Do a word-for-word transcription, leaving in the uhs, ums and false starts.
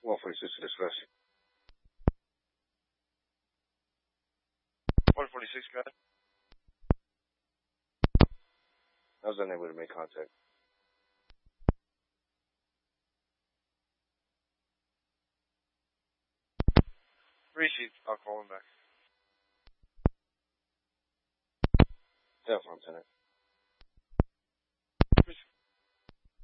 one forty-six to discuss. one forty-six, go ahead. I was unable to make contact. Receive. I'll call him back. Telephone, Lieutenant.